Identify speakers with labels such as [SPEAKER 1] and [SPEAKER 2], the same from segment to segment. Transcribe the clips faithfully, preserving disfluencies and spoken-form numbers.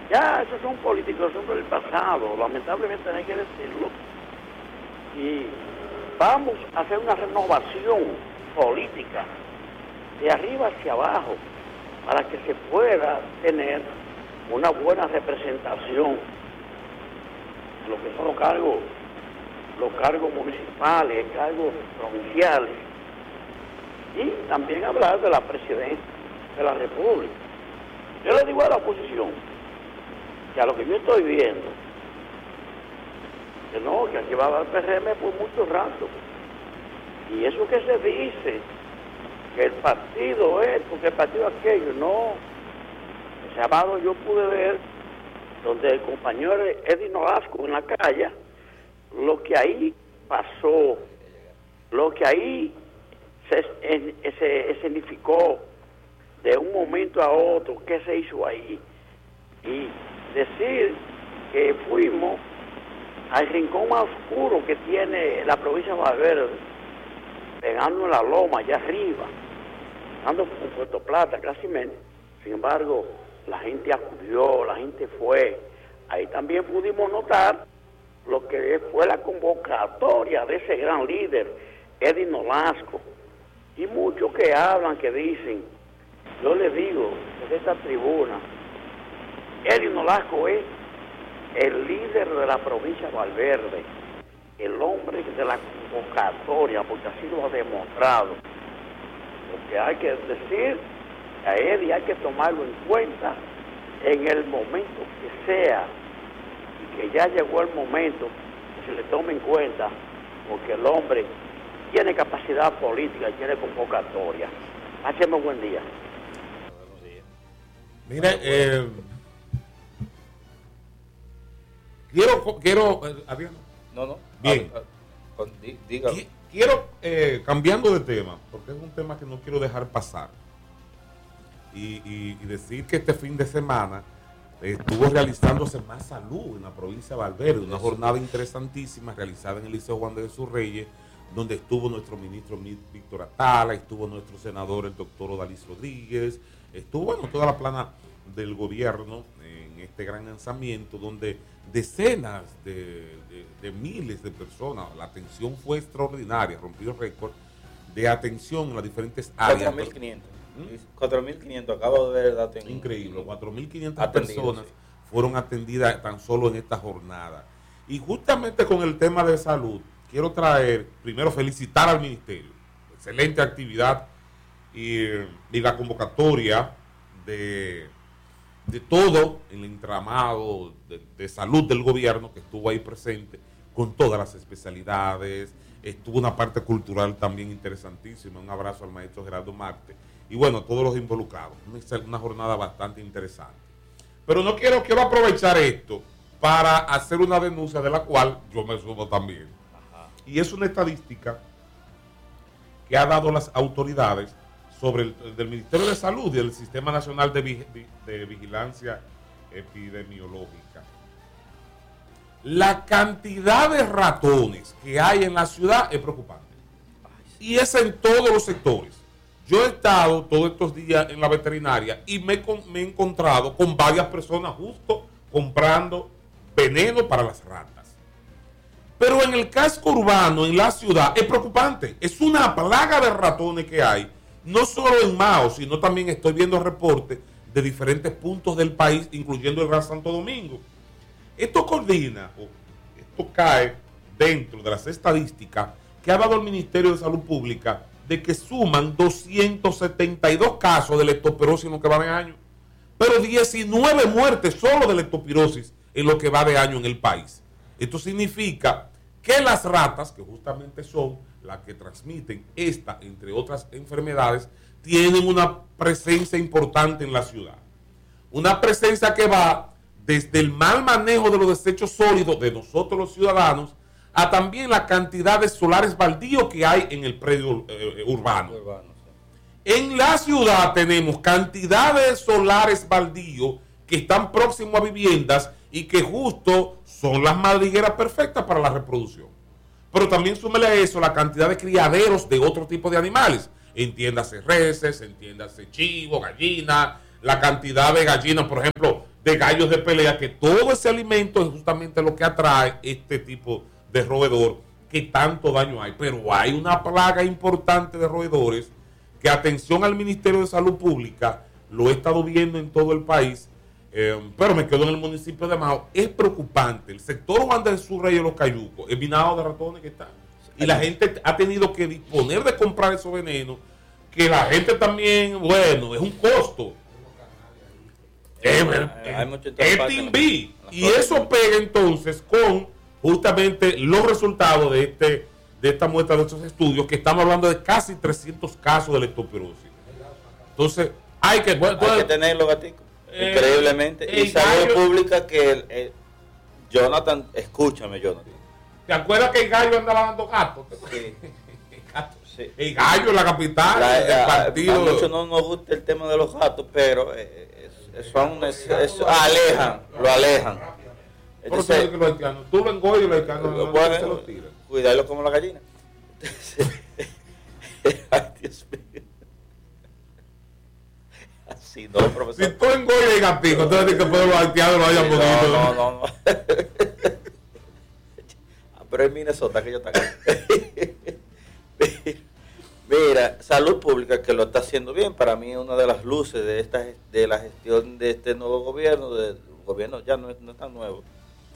[SPEAKER 1] Ya esos son políticos, son del pasado, lamentablemente hay que decirlo. Y vamos a hacer una renovación política de arriba hacia abajo para que se pueda tener una buena representación de lo que son los cargos, los cargos municipales, cargos provinciales, y también hablar de la presidencia de la República. Yo le digo a la oposición que a lo que yo estoy viendo, que no, que aquí va a dar P R M por mucho rato, y eso que se dice, que el partido esto, que el partido aquello, no. El sábado yo pude ver donde el compañero Eddie Nolasco en la calle, lo que ahí pasó, lo que ahí se, en, se escenificó de un momento a otro, qué se hizo ahí, y decir que fuimos al rincón más oscuro que tiene la provincia de Valverde, pegando en la loma allá arriba, ando con Puerto Plata casi menos. Sin embargo, la gente acudió, la gente fue. Ahí también pudimos notar lo que fue la convocatoria de ese gran líder, Eddie Nolasco. Y muchos que hablan, que dicen, yo les digo desde esta tribuna, Eddie Nolasco es el líder de la provincia de Valverde, el hombre de la convocatoria, porque así lo ha demostrado. Lo que hay que decir, a Eddie hay que tomarlo en cuenta en el momento que sea, y que ya llegó el momento que se le tome en cuenta, porque el hombre tiene capacidad política y tiene convocatoria. Hacemos buen día.
[SPEAKER 2] Mire, eh, quiero, quiero, eh, Adriano.
[SPEAKER 3] No, no.
[SPEAKER 2] Bien.
[SPEAKER 3] A, a, a, dígalo.
[SPEAKER 2] Quiero, eh, cambiando de tema, porque es un tema que no quiero dejar pasar, y, y, y decir que este fin de semana estuvo realizándose Más Salud en la provincia de Valverde, una jornada interesantísima realizada en el Liceo Juan de Jesús Reyes, donde estuvo nuestro ministro Víctor Atala, estuvo nuestro senador el doctor Odalis Rodríguez, estuvo bueno, toda la plana del gobierno en este gran lanzamiento, donde decenas de, de, de miles de personas, la atención fue extraordinaria, rompió récord de atención en las diferentes áreas.
[SPEAKER 3] cuatro mil quinientos. cuatro mil quinientos, acabo de ver datos.
[SPEAKER 2] Increíble, cuatro mil quinientas personas sí. fueron atendidas tan solo en esta jornada. Y justamente con el tema de salud, quiero traer, primero felicitar al ministerio, excelente actividad y, y la convocatoria de, de todo el entramado de, de salud del gobierno que estuvo ahí presente con todas las especialidades. Estuvo una parte cultural también interesantísima. Un abrazo al maestro Gerardo Marte y bueno, a todos los involucrados. Una, una jornada bastante interesante. Pero no quiero, quiero aprovechar esto para hacer una denuncia de la cual yo me sumo también. Ajá. Y es una estadística que ha dado las autoridades sobre el del Ministerio de Salud y el Sistema Nacional de, Vig, de Vigilancia Epidemiológica. La cantidad de ratones que hay en la ciudad es preocupante. Y es en todos los sectores. Yo he estado todos estos días en la veterinaria y me, me he encontrado con varias personas justo comprando veneno para las ratas. Pero en el casco urbano, en la ciudad, es preocupante. Es una plaga de ratones que hay. No solo en Mao, sino también estoy viendo reportes de diferentes puntos del país, incluyendo el Gran Santo Domingo. Esto coordina, o esto cae dentro de las estadísticas que ha dado el Ministerio de Salud Pública de que suman doscientos setenta y dos casos de leptospirosis en lo que va de año, pero diecinueve muertes solo de leptospirosis en lo que va de año en el país. Esto significa que las ratas, que justamente son las que transmiten esta, entre otras enfermedades, tienen una presencia importante en la ciudad. Una presencia que va desde el mal manejo de los desechos sólidos de nosotros los ciudadanos, a también la cantidad de solares baldíos que hay en el predio eh, urbano. urbano sí. En la ciudad tenemos cantidades de solares baldíos que están próximos a viviendas y que justo son las madrigueras perfectas para la reproducción. Pero también súmele a eso la cantidad de criaderos de otro tipo de animales. Entiéndase reses, entiéndase chivo, gallina, la cantidad de gallinas, por ejemplo, de gallos de pelea, que todo ese alimento es justamente lo que atrae este tipo de roedor que tanto daño hay. Pero hay una plaga importante de roedores que, atención al Ministerio de Salud Pública, lo he estado viendo en todo el país, eh, pero me quedo en el municipio de Mao. Es preocupante. El sector Juan del Sur Rey de los Cayucos, el vinado de ratones que está. Y la gente ha tenido que disponer de comprar esos venenos, que la gente también, bueno, es un costo. Es Timbi. Y eso pega entonces con justamente los resultados de este de esta muestra de estos estudios, que estamos hablando de casi trescientos casos de leptospirosis. Entonces, hay que, bueno,
[SPEAKER 3] hay que tenerlo, gatico. Eh, Increíblemente. Y salud gallo, pública que el, el, Jonathan, escúchame, Jonathan.
[SPEAKER 2] ¿Te acuerdas que el gallo andaba dando gatos?
[SPEAKER 3] Sí.
[SPEAKER 2] Gato. Sí. El gallo en la capital, la,
[SPEAKER 3] el partido. A muchos no nos gusta el tema de los gatos, pero eh, son, es, es, alejan, lo alejan.
[SPEAKER 2] Entonces, que los tú lo engollas y los haitianos
[SPEAKER 3] lo, bueno, se lo tiran. Cuidarlo como la gallina. Ay, Dios mío. Así no, profesor.
[SPEAKER 2] Si tú engollas el gatito, entonces dices que puede los haitianos lo hayan podido.
[SPEAKER 3] No, no, no. no. Pero en Minnesota que yo está acá. Mira, salud pública que lo está haciendo bien. Para mí una de las luces de esta de la gestión de este nuevo gobierno, del gobierno ya no es, no es tan nuevo.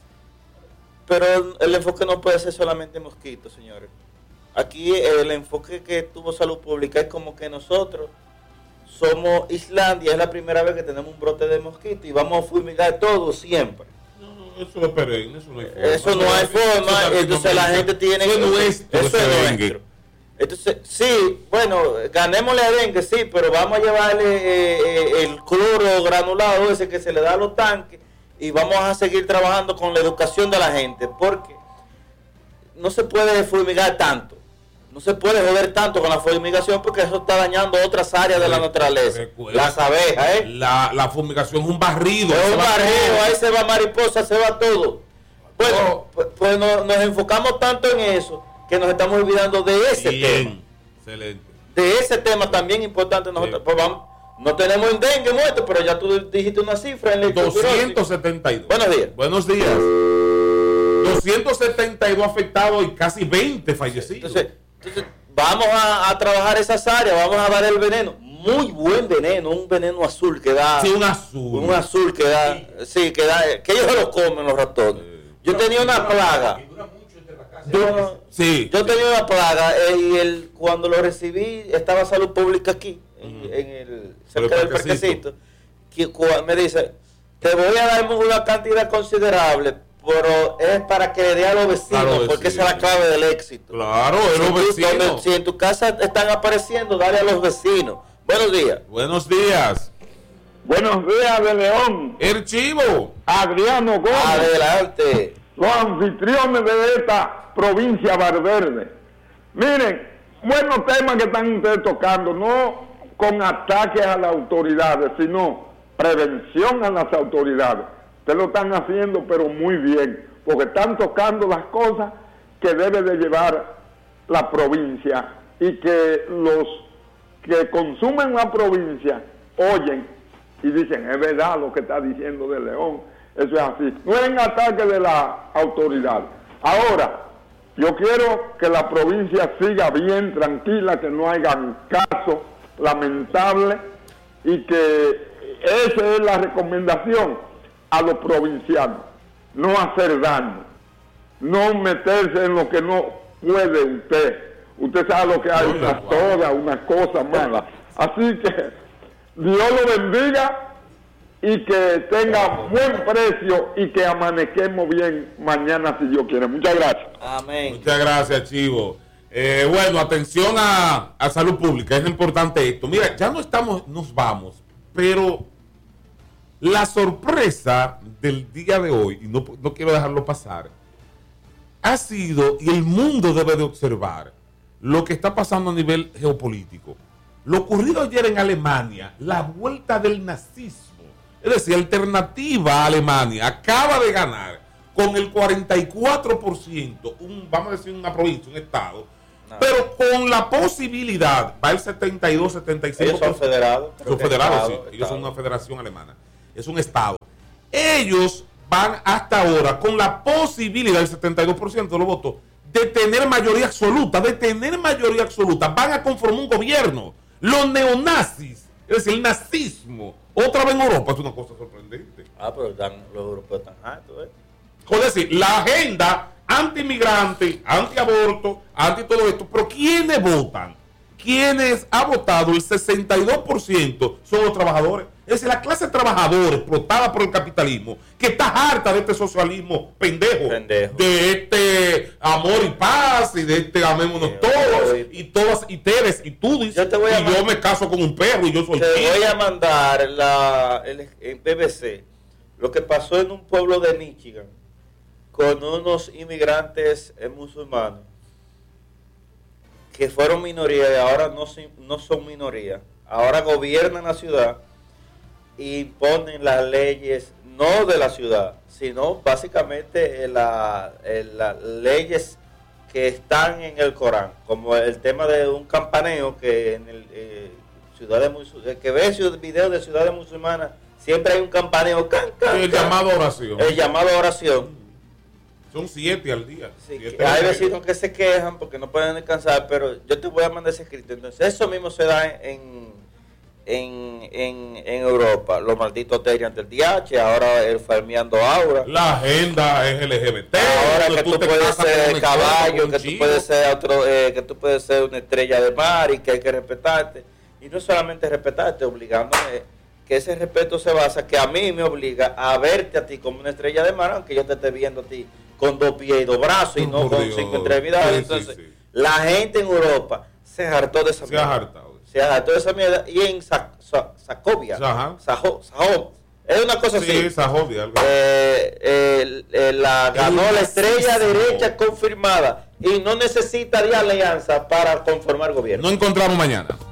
[SPEAKER 3] Pero el, el enfoque no puede ser solamente mosquitos, señores. Aquí el enfoque que tuvo salud pública es como que nosotros somos Islandia, es la primera vez que tenemos un brote de mosquitos y vamos a fumigar todo siempre.
[SPEAKER 2] Eso es perenne, eso no hay forma.
[SPEAKER 3] Eso no hay forma, entonces la gente tiene
[SPEAKER 2] que... Eso es nuestro.
[SPEAKER 3] Eso es nuestro. Entonces, sí, bueno, ganémosle a dengue, sí, pero vamos a llevarle eh, eh, el cloro granulado ese que se le da a los tanques y vamos a seguir trabajando con la educación de la gente, porque no se puede fumigar tanto, no se puede joder tanto con la fumigación, porque eso está dañando otras áreas de la naturaleza.
[SPEAKER 2] Recuerda,
[SPEAKER 3] las abejas, ¿eh?
[SPEAKER 2] La, la fumigación es un barrido.
[SPEAKER 3] Es un barrido, ahí se va mariposa, se va todo. Bueno, oh. pues, pues no, nos enfocamos tanto en eso que nos estamos olvidando de ese
[SPEAKER 2] Bien.
[SPEAKER 3] tema.
[SPEAKER 2] Excelente.
[SPEAKER 3] De ese tema también importante. Nosotros, pues vamos, no tenemos en dengue muerto, pero ya tú dijiste una cifra en el
[SPEAKER 2] doscientos setenta y dos.
[SPEAKER 3] Buenos días.
[SPEAKER 2] Buenos días. doscientos setenta y dos afectados y casi veinte fallecidos.
[SPEAKER 3] Entonces, entonces vamos a, a trabajar esas áreas, vamos a dar el veneno. Muy buen veneno, un veneno azul que da.
[SPEAKER 2] Sí, un azul.
[SPEAKER 3] Un azul que da. Sí, sí que da. Que ellos se lo comen los ratones. Yo tenía una plaga. Yo,
[SPEAKER 2] sí,
[SPEAKER 3] yo tenía una plaga eh, y el, cuando lo recibí estaba salud pública aquí, en, uh-huh. en el cerca del parquecito, que me dice, te voy a dar una cantidad considerable, pero es para que le dé a los vecinos, claro, porque esa es la clave del éxito.
[SPEAKER 2] Claro,
[SPEAKER 3] si,
[SPEAKER 2] los
[SPEAKER 3] tú,
[SPEAKER 2] vecinos.
[SPEAKER 3] Donde, si en tu casa están apareciendo, dale a los vecinos. Buenos días.
[SPEAKER 2] Buenos días.
[SPEAKER 4] Buenos días de León.
[SPEAKER 2] El Chivo.
[SPEAKER 4] Adriano Gómez.
[SPEAKER 3] Adelante.
[SPEAKER 4] Los anfitriones de esta provincia Valverde. Miren, buenos temas que están ustedes tocando, no con ataques a las autoridades, sino prevención a las autoridades. Ustedes lo están haciendo, pero muy bien, porque están tocando las cosas que debe de llevar la provincia y que los que consumen la provincia oyen y dicen, es verdad lo que está diciendo de León, eso es así. No es en ataque de la autoridad. Ahora, yo quiero que la provincia siga bien, tranquila, que no hagan caso lamentable y que esa es la recomendación a los provincianos. No hacer daño, no meterse en lo que no puede usted. Usted sabe lo que hay, una toda, una cosa mala. Así que Dios lo bendiga y que tenga buen precio y que amanezquemos bien mañana si Dios quiere. Muchas gracias.
[SPEAKER 3] Amén.
[SPEAKER 2] Muchas gracias, Chivo. Eh, bueno, atención a, a salud pública, es importante esto. Mira, ya no estamos, nos vamos, pero la sorpresa del día de hoy, y no, no quiero dejarlo pasar, ha sido, y el mundo debe de observar, lo que está pasando a nivel geopolítico. Lo ocurrido ayer en Alemania, la vuelta del nazismo. Es decir, Alternativa a Alemania acaba de ganar con el cuarenta y cuatro por ciento, un, vamos a decir una provincia, un estado, no. pero con la posibilidad, va el setenta y dos, setenta y cinco por ciento.
[SPEAKER 3] Ellos son federados.
[SPEAKER 2] Son federados, sí.
[SPEAKER 3] Estado.
[SPEAKER 2] Ellos son una federación alemana. Es un estado. ellos van hasta ahora con la posibilidad del setenta y dos por ciento de los votos de tener mayoría absoluta, de tener mayoría absoluta, van a conformar un gobierno. Los neonazis, es decir, el nazismo, otra vez en Europa, es una cosa sorprendente.
[SPEAKER 3] Ah, pero están, los europeos están altos, ¿eh?
[SPEAKER 2] Es decir, la agenda anti-inmigrante, anti-aborto, anti todo esto, pero ¿quiénes votan? Quienes ha votado el sesenta y dos por ciento son los trabajadores. Es decir, la clase trabajadora explotada por el capitalismo, que está harta de este socialismo pendejo,
[SPEAKER 3] pendejo.
[SPEAKER 2] de este amor y paz, y de este amémonos sí, todos, voy. y todas, y Teres, y tú dices, yo te voy a y yo me caso con un perro, y yo soy
[SPEAKER 3] Te tío. voy a mandar la, el, el B B C, lo que pasó en un pueblo de Michigan, con unos inmigrantes eh, musulmanes, que fueron minoría y ahora no, no son minoría, ahora gobiernan la ciudad e imponen las leyes no de la ciudad, sino básicamente las la leyes que están en el Corán, como el tema de un campaneo que en el eh, ciudades el que ve videos de ciudades musulmanas siempre hay un campaneo, can, can,
[SPEAKER 2] el can, llamado oración,
[SPEAKER 3] el llamado oración.
[SPEAKER 2] Son siete al día.
[SPEAKER 3] Sí, hay vecinos que se quejan porque no pueden descansar, pero yo te voy a mandar ese escrito. Entonces, eso mismo se da en en, en, en Europa. Los malditos hoteles ante el D H, ahora el farmeando Aura.
[SPEAKER 2] La agenda es L G B T.
[SPEAKER 3] Ahora que tú, tú puedes ser caballo, que tú puedes ser otro, eh, que tú puedes ser una estrella de mar y que hay que respetarte. Y no solamente respetarte, obligándome, que ese respeto se basa, que a mí me obliga a verte a ti como una estrella de mar, aunque yo te esté viendo a ti con dos pies y dos brazos y oh, no con Dios. cinco extremidades. Sí, Entonces, sí, sí. la gente en Europa se hartó de esa
[SPEAKER 2] se
[SPEAKER 3] mierda.
[SPEAKER 2] Ha hartado.
[SPEAKER 3] Se hartó de esa mierda. Y en Sa Sa Sacovia, Sajo, Sajo, es una cosa
[SPEAKER 2] sí,
[SPEAKER 3] así.
[SPEAKER 2] Sajovia, algo.
[SPEAKER 3] Eh, eh, eh, la ganó la estrella derecha confirmada y no necesita de alianza para conformar gobierno.
[SPEAKER 2] Nos encontramos mañana.